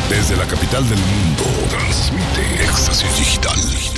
Desde la capital del mundo, transmite Éxtasis Digital.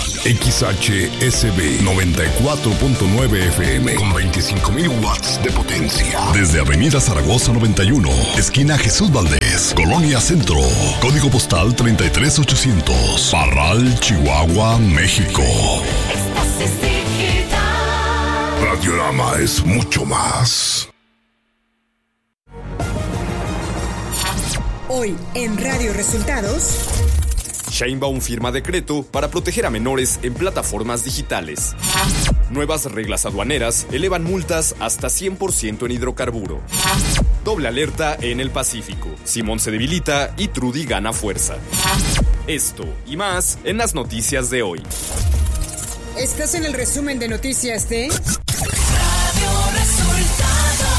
XHSB 94.9 FM con 25,000 watts de potencia. Desde Avenida Zaragoza 91, esquina Jesús Valdés, Colonia Centro. Código postal 33800. Parral, Chihuahua, México. Éxtasis Digital. Radiorama es mucho más. Hoy en Radio Resultados. Sheinbaum firma decreto para proteger a menores en plataformas digitales. Nuevas reglas aduaneras elevan multas hasta 100% en hidrocarburo. Doble alerta en el Pacífico. Simón se debilita y Trudy gana fuerza. Esto y más en las noticias de hoy. Estás en el resumen de noticias de Radio Resultados.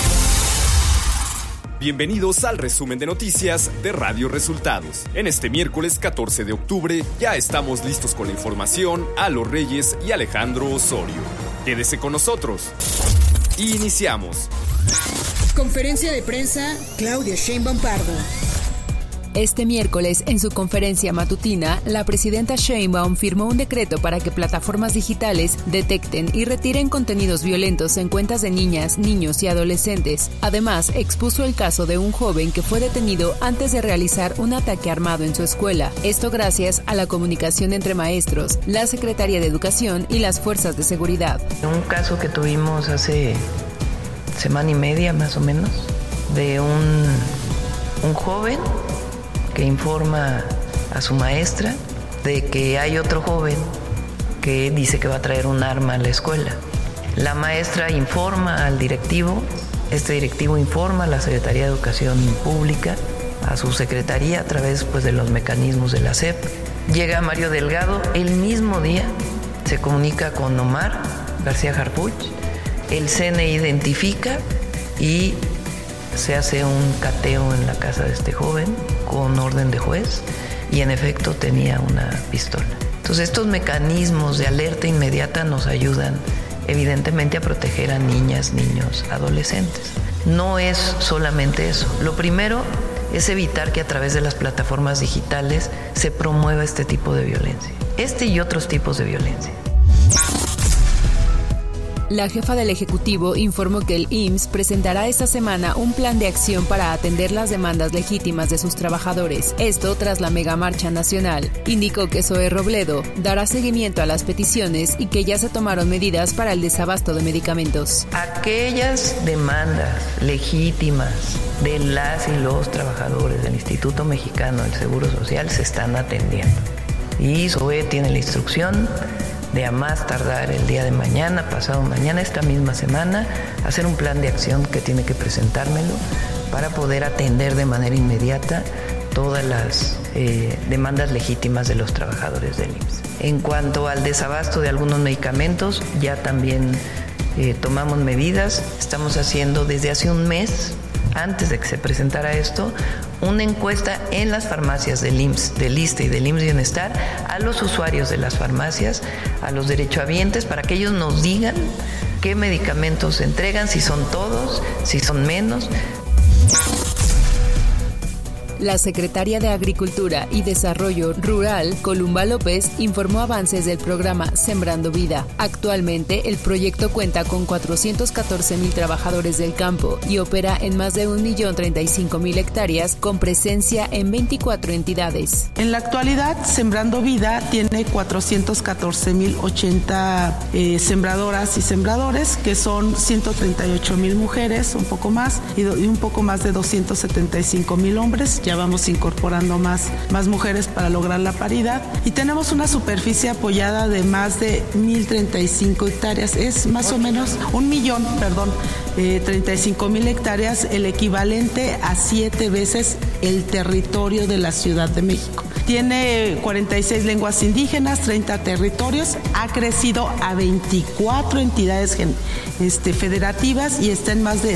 Bienvenidos al resumen de noticias de Radio Resultados. En este miércoles 14 de octubre ya estamos listos con la información a Los Reyes y Alejandro Osorio. Quédese con nosotros. Iniciamos. Conferencia de prensa, Claudia Sheinbaum Pardo. Este miércoles, en su conferencia matutina, la presidenta Sheinbaum firmó un decreto para que plataformas digitales detecten y retiren contenidos violentos en cuentas de niñas, niños y adolescentes. Además, expuso el caso de un joven que fue detenido antes de realizar un ataque armado en su escuela. Esto gracias a la comunicación entre maestros, la Secretaría de Educación y las fuerzas de seguridad. Un caso que tuvimos hace semana y media más o menos, de un joven que informa a su maestra de que hay otro joven que dice que va a traer un arma a la escuela. La maestra informa al directivo, este directivo informa a la Secretaría de Educación Pública, a su secretaría a través de los mecanismos de la SEP. Llega Mario Delgado, el mismo día se comunica con Omar García Harfuch, el CNI identifica y se hace un cateo en la casa de este joven con orden de juez y en efecto tenía una pistola. Entonces estos mecanismos de alerta inmediata nos ayudan evidentemente a proteger a niñas, niños, adolescentes. No es solamente eso. Lo primero es evitar que a través de las plataformas digitales se promueva este tipo de violencia. Este y otros tipos de violencia. La jefa del Ejecutivo informó que el IMSS presentará esta semana un plan de acción para atender las demandas legítimas de sus trabajadores. Esto tras la megamarcha nacional. Indicó que Zoe Robledo dará seguimiento a las peticiones y que ya se tomaron medidas para el desabasto de medicamentos. Aquellas demandas legítimas de las y los trabajadores del Instituto Mexicano del Seguro Social se están atendiendo. Y Zoe tiene la instrucción de a más tardar el día de mañana, pasado mañana, esta misma semana, hacer un plan de acción que tiene que presentármelo para poder atender de manera inmediata todas las demandas legítimas de los trabajadores del IMSS. En cuanto al desabasto de algunos medicamentos, ya también tomamos medidas. Estamos haciendo desde hace un mes, antes de que se presentara esto, una encuesta en las farmacias del IMSS, del ISSSTE y del IMSS Bienestar a los usuarios de las farmacias, a los derechohabientes, para que ellos nos digan qué medicamentos se entregan, si son todos, si son menos. La secretaria de Agricultura y Desarrollo Rural, Columba López, informó avances del programa Sembrando Vida. Actualmente, el proyecto cuenta con 414,000 trabajadores del campo y opera en más de 1,035,000 hectáreas con presencia en 24 entidades. En la actualidad, Sembrando Vida tiene 414,080 sembradoras y sembradores, que son 138,000 mujeres, un poco más, y un poco más de 275,000 hombres. Ya vamos incorporando más mujeres para lograr la paridad. Y tenemos una superficie apoyada de más de 1,035 hectáreas. Es más o menos 35,000 hectáreas, el equivalente a 7 veces el territorio de la Ciudad de México. Tiene 46 lenguas indígenas, 30 territorios, ha crecido a 24 entidades federativas y está en más de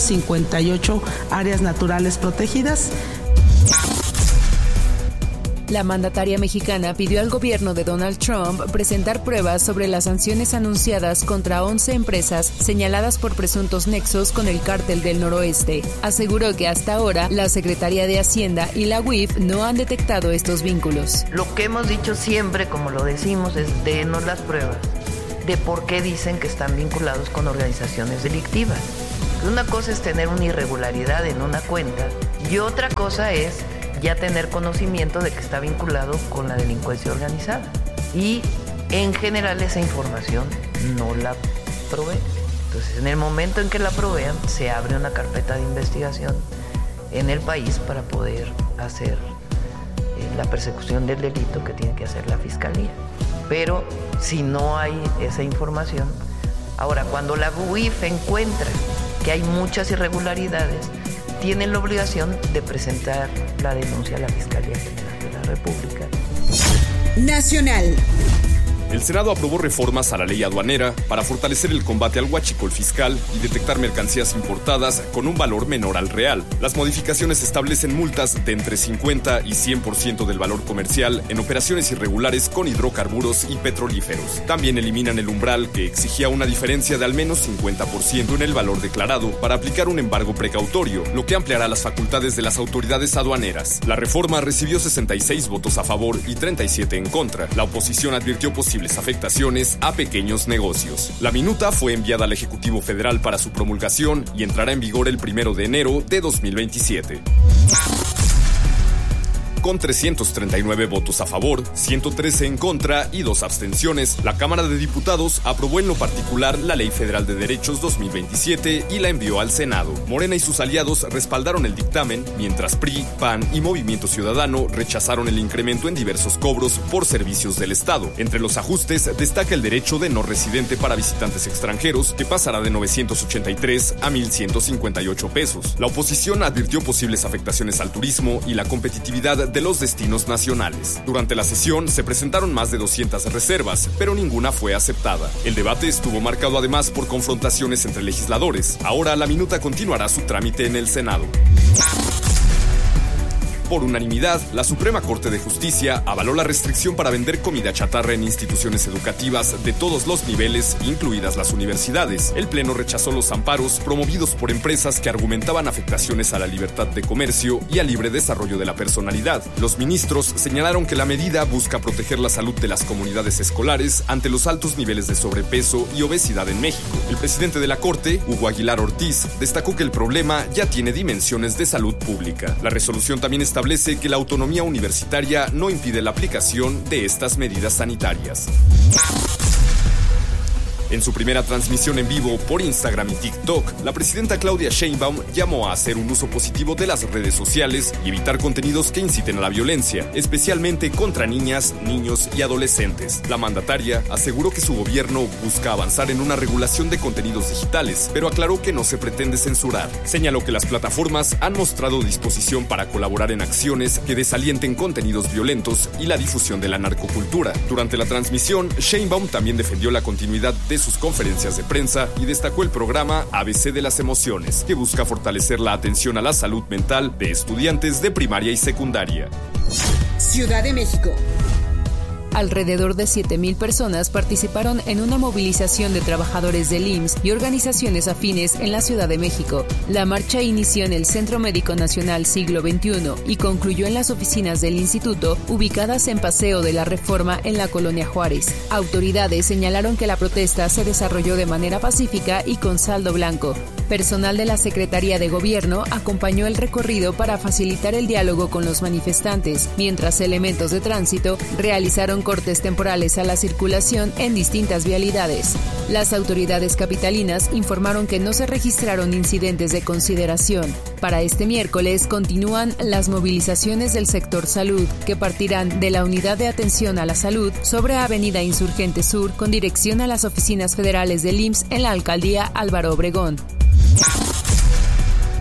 158 áreas naturales protegidas. La mandataria mexicana pidió al gobierno de Donald Trump presentar pruebas sobre las sanciones anunciadas contra 11 empresas señaladas por presuntos nexos con el cártel del Noroeste. Aseguró que hasta ahora la Secretaría de Hacienda y la UIF no han detectado estos vínculos. Lo que hemos dicho siempre, como lo decimos, es denos las pruebas de por qué dicen que están vinculados con organizaciones delictivas. Una cosa es tener una irregularidad en una cuenta y otra cosa es ya tener conocimiento de que está vinculado con la delincuencia organizada. Y en general esa información no la provee. Entonces, en el momento en que la provean, se abre una carpeta de investigación en el país para poder hacer la persecución del delito que tiene que hacer la Fiscalía. Pero si no hay esa información, ahora cuando la UIF encuentra que hay muchas irregularidades, tienen la obligación de presentar la denuncia a la Fiscalía General de la República. Nacional. El Senado aprobó reformas a la ley aduanera para fortalecer el combate al huachicol fiscal y detectar mercancías importadas con un valor menor al real. Las modificaciones establecen multas de entre 50 y 100% del valor comercial en operaciones irregulares con hidrocarburos y petrolíferos. También eliminan el umbral que exigía una diferencia de al menos 50% en el valor declarado para aplicar un embargo precautorio, lo que ampliará las facultades de las autoridades aduaneras. La reforma recibió 66 votos a favor y 37 en contra. La oposición advirtió posibles afectaciones a pequeños negocios. La minuta fue enviada al Ejecutivo Federal para su promulgación y entrará en vigor el 1 de enero de 2027. Con 339 votos a favor, 113 en contra y 2 abstenciones, la Cámara de Diputados aprobó en lo particular la Ley Federal de Derechos 2027 y la envió al Senado. Morena y sus aliados respaldaron el dictamen, mientras PRI, PAN y Movimiento Ciudadano rechazaron el incremento en diversos cobros por servicios del Estado. Entre los ajustes destaca el derecho de no residente para visitantes extranjeros, que pasará de 983 a 1,158 pesos. La oposición advirtió posibles afectaciones al turismo y la competitividad de los destinos nacionales. Durante la sesión se presentaron más de 200 reservas, pero ninguna fue aceptada. El debate estuvo marcado además por confrontaciones entre legisladores. Ahora la minuta continuará su trámite en el Senado. Por unanimidad, la Suprema Corte de Justicia avaló la restricción para vender comida chatarra en instituciones educativas de todos los niveles, incluidas las universidades. El Pleno rechazó los amparos promovidos por empresas que argumentaban afectaciones a la libertad de comercio y al libre desarrollo de la personalidad. Los ministros señalaron que la medida busca proteger la salud de las comunidades escolares ante los altos niveles de sobrepeso y obesidad en México. El presidente de la Corte, Hugo Aguilar Ortiz, destacó que el problema ya tiene dimensiones de salud pública. La resolución también establece que la autonomía universitaria no impide la aplicación de estas medidas sanitarias. En su primera transmisión en vivo por Instagram y TikTok, la presidenta Claudia Sheinbaum llamó a hacer un uso positivo de las redes sociales y evitar contenidos que inciten a la violencia, especialmente contra niñas, niños y adolescentes. La mandataria aseguró que su gobierno busca avanzar en una regulación de contenidos digitales, pero aclaró que no se pretende censurar. Señaló que las plataformas han mostrado disposición para colaborar en acciones que desalienten contenidos violentos y la difusión de la narcocultura. Durante la transmisión, Sheinbaum también defendió la continuidad de sus conferencias de prensa y destacó el programa ABC de las Emociones, que busca fortalecer la atención a la salud mental de estudiantes de primaria y secundaria. Ciudad de México. Alrededor de 7,000 personas participaron en una movilización de trabajadores del IMSS y organizaciones afines en la Ciudad de México. La marcha inició en el Centro Médico Nacional Siglo XXI y concluyó en las oficinas del instituto, ubicadas en Paseo de la Reforma en la Colonia Juárez. Autoridades señalaron que la protesta se desarrolló de manera pacífica y con saldo blanco. Personal de la Secretaría de Gobierno acompañó el recorrido para facilitar el diálogo con los manifestantes, mientras elementos de tránsito realizaron cortes temporales a la circulación en distintas vialidades. Las autoridades capitalinas informaron que no se registraron incidentes de consideración. Para este miércoles continúan las movilizaciones del sector salud, que partirán de la Unidad de Atención a la Salud sobre Avenida Insurgente Sur con dirección a las oficinas federales del IMSS en la Alcaldía Álvaro Obregón.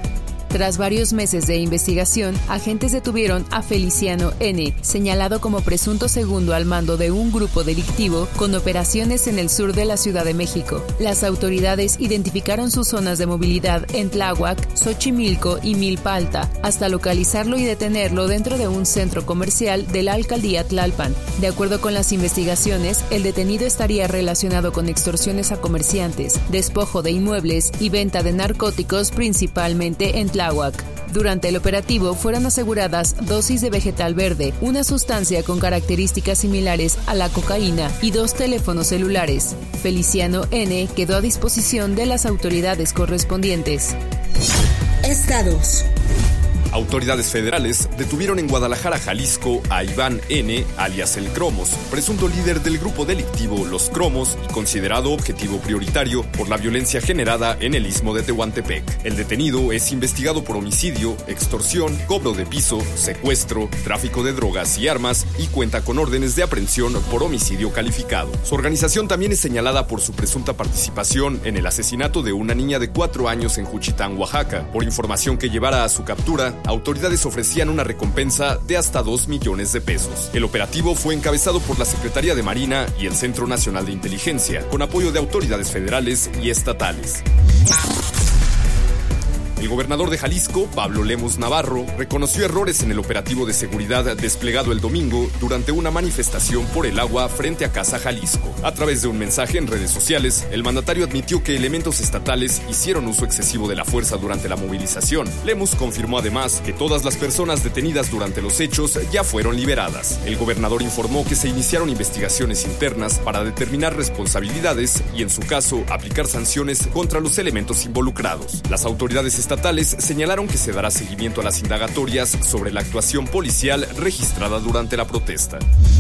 Tras varios meses de investigación, agentes detuvieron a Feliciano N., señalado como presunto segundo al mando de un grupo delictivo con operaciones en el sur de la Ciudad de México. Las autoridades identificaron sus zonas de movilidad en Tláhuac, Xochimilco y Milpa Alta, hasta localizarlo y detenerlo dentro de un centro comercial de la alcaldía Tlalpan. De acuerdo con las investigaciones, el detenido estaría relacionado con extorsiones a comerciantes, despojo de inmuebles y venta de narcóticos principalmente en Tláhuac. Durante el operativo fueron aseguradas dosis de vegetal verde, una sustancia con características similares a la cocaína y 2 teléfonos celulares. Feliciano N. quedó a disposición de las autoridades correspondientes. Estados. Autoridades federales detuvieron en Guadalajara, Jalisco, a Iván N., alias El Cromos, presunto líder del grupo delictivo Los Cromos y considerado objetivo prioritario por la violencia generada en el istmo de Tehuantepec. El detenido es investigado por homicidio, extorsión, cobro de piso, secuestro, tráfico de drogas y armas y cuenta con órdenes de aprehensión por homicidio calificado. Su organización también es señalada por su presunta participación en el asesinato de una niña de 4 años en Juchitán, Oaxaca. Por información que llevara a su captura, autoridades ofrecían una recompensa de hasta 2 millones de pesos. El operativo fue encabezado por la Secretaría de Marina y el Centro Nacional de Inteligencia, con apoyo de autoridades federales y estatales. El gobernador de Jalisco, Pablo Lemus Navarro, reconoció errores en el operativo de seguridad desplegado el domingo durante una manifestación por el agua frente a Casa Jalisco. A través de un mensaje en redes sociales, el mandatario admitió que elementos estatales hicieron uso excesivo de la fuerza durante la movilización. Lemus confirmó además que todas las personas detenidas durante los hechos ya fueron liberadas. El gobernador informó que se iniciaron investigaciones internas para determinar responsabilidades y, en su caso, aplicar sanciones contra los elementos involucrados. Las autoridades estatales señalaron que se dará seguimiento a las indagatorias sobre la actuación policial registrada durante la protesta.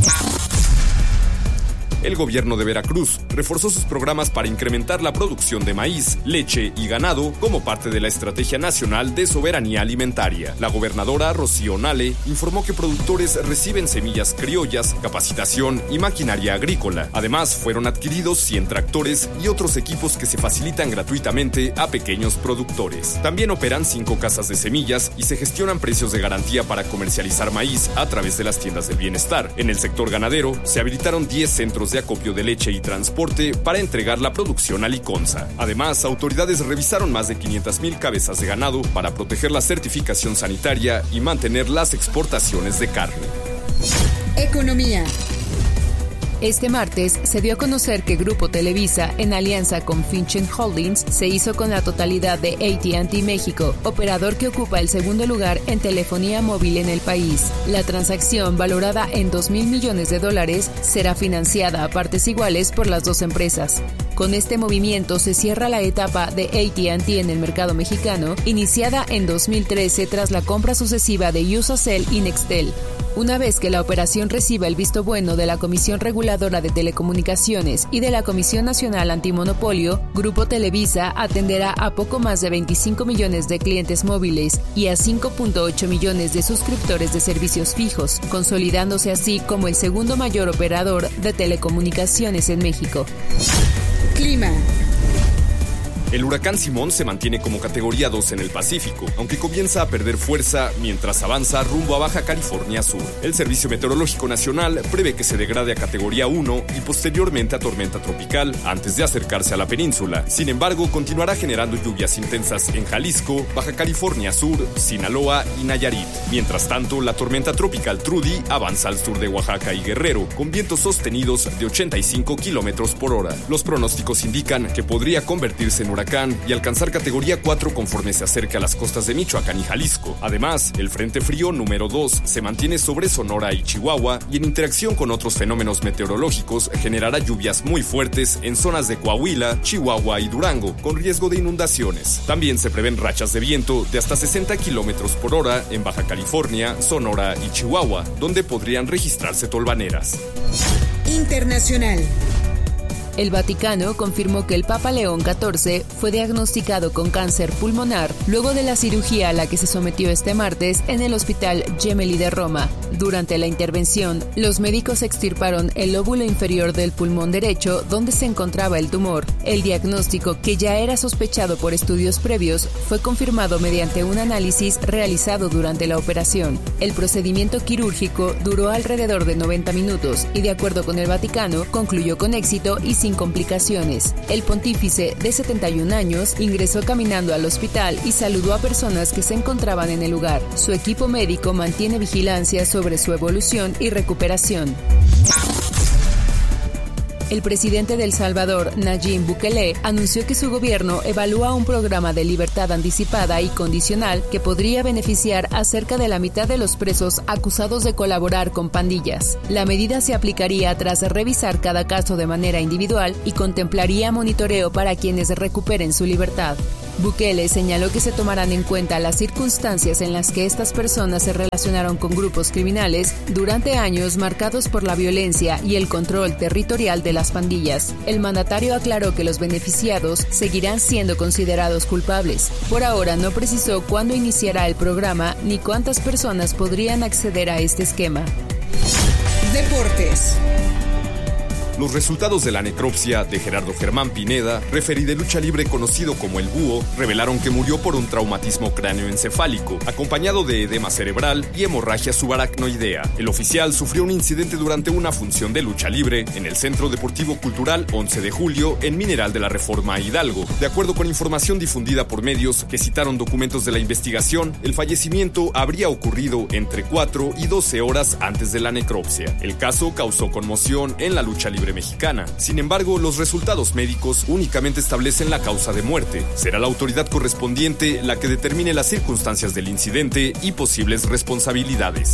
El gobierno de Veracruz reforzó sus programas para incrementar la producción de maíz, leche y ganado como parte de la Estrategia Nacional de Soberanía Alimentaria. La gobernadora Rocío Nale informó que productores reciben semillas criollas, capacitación y maquinaria agrícola. Además, fueron adquiridos 100 tractores y otros equipos que se facilitan gratuitamente a pequeños productores. También operan 5 casas de semillas y se gestionan precios de garantía para comercializar maíz a través de las tiendas del bienestar. En el sector ganadero, se habilitaron 10 centros de acopio de leche y transporte para entregar la producción a Liconza. Además, autoridades revisaron más de 500,000 cabezas de ganado para proteger la certificación sanitaria y mantener las exportaciones de carne. Economía. Este martes se dio a conocer que Grupo Televisa, en alianza con Finchen Holdings, se hizo con la totalidad de AT&T México, operador que ocupa el segundo lugar en telefonía móvil en el país. La transacción, valorada en $2,000 millones, será financiada a partes iguales por las dos empresas. Con este movimiento se cierra la etapa de AT&T en el mercado mexicano, iniciada en 2013 tras la compra sucesiva de Usacell y Nextel. Una vez que la operación reciba el visto bueno de la Comisión Reguladora de Telecomunicaciones y de la Comisión Nacional Antimonopolio, Grupo Televisa atenderá a poco más de 25 millones de clientes móviles y a 5.8 millones de suscriptores de servicios fijos, consolidándose así como el segundo mayor operador de telecomunicaciones en México. Clima. El huracán Simón se mantiene como categoría 2 en el Pacífico, aunque comienza a perder fuerza mientras avanza rumbo a Baja California Sur. El Servicio Meteorológico Nacional prevé que se degrade a categoría 1 y posteriormente a tormenta tropical antes de acercarse a la península. Sin embargo, continuará generando lluvias intensas en Jalisco, Baja California Sur, Sinaloa y Nayarit. Mientras tanto, la tormenta tropical Trudy avanza al sur de Oaxaca y Guerrero, con vientos sostenidos de 85 kilómetros por hora. Los pronósticos indican que podría convertirse en huracán y alcanzar categoría 4 conforme se acerque a las costas de Michoacán y Jalisco. Además, el Frente Frío número 2 se mantiene sobre Sonora y Chihuahua y en interacción con otros fenómenos meteorológicos generará lluvias muy fuertes en zonas de Coahuila, Chihuahua y Durango, con riesgo de inundaciones. También se prevén rachas de viento de hasta 60 kilómetros por hora en Baja California, Sonora y Chihuahua, donde podrían registrarse tolvaneras. Internacional. El Vaticano confirmó que el Papa León XIV fue diagnosticado con cáncer pulmonar luego de la cirugía a la que se sometió este martes en el Hospital Gemelli de Roma. Durante la intervención, los médicos extirparon el lóbulo inferior del pulmón derecho donde se encontraba el tumor. El diagnóstico, que ya era sospechado por estudios previos, fue confirmado mediante un análisis realizado durante la operación. El procedimiento quirúrgico duró alrededor de 90 minutos y, de acuerdo con el Vaticano, concluyó con éxito y sin complicaciones. El pontífice, de 71 años, ingresó caminando al hospital y saludó a personas que se encontraban en el lugar. Su equipo médico mantiene vigilancia sobre su evolución y recuperación. El presidente de El Salvador, Nayib Bukele, anunció que su gobierno evalúa un programa de libertad anticipada y condicional que podría beneficiar a cerca de la mitad de los presos acusados de colaborar con pandillas. La medida se aplicaría tras revisar cada caso de manera individual y contemplaría monitoreo para quienes recuperen su libertad. Bukele señaló que se tomarán en cuenta las circunstancias en las que estas personas se relacionaron con grupos criminales durante años marcados por la violencia y el control territorial de las pandillas. El mandatario aclaró que los beneficiados seguirán siendo considerados culpables. Por ahora no precisó cuándo iniciará el programa ni cuántas personas podrían acceder a este esquema. Deportes. Los resultados de la necropsia de Gerardo Germán Pineda, referí de lucha libre conocido como El Búho, revelaron que murió por un traumatismo cráneoencefálico, acompañado de edema cerebral y hemorragia subaracnoidea. El oficial sufrió un incidente durante una función de lucha libre en el Centro Deportivo Cultural 11 de Julio en Mineral de la Reforma, Hidalgo. De acuerdo con información difundida por medios que citaron documentos de la investigación, el fallecimiento habría ocurrido entre 4 y 12 horas antes de la necropsia. El caso causó conmoción en la lucha libre mexicana. Sin embargo, los resultados médicos únicamente establecen la causa de muerte. Será la autoridad correspondiente la que determine las circunstancias del incidente y posibles responsabilidades.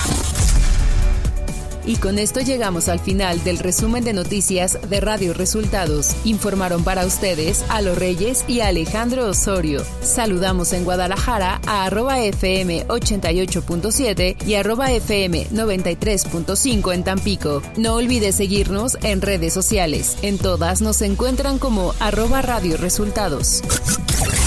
Y con esto llegamos al final del resumen de noticias de Radio Resultados. Informaron para ustedes Alo Reyes y Alejandro Osorio. Saludamos en Guadalajara a @FM 88.7 y @FM 93.5 en Tampico. No olvides seguirnos en redes sociales. En todas nos encuentran como @Radio Resultados.